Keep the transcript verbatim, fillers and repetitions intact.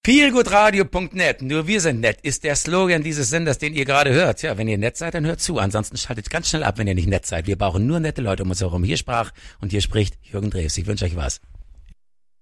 feelgoodradio punkt net, nur wir sind nett, ist der Slogan dieses Senders, den ihr gerade hört. Ja, wenn ihr nett seid, dann hört zu. Ansonsten schaltet ganz schnell ab, wenn ihr nicht nett seid. Wir brauchen nur nette Leute um uns herum. Hier sprach und hier spricht Jürgen Drews. Ich wünsche euch was.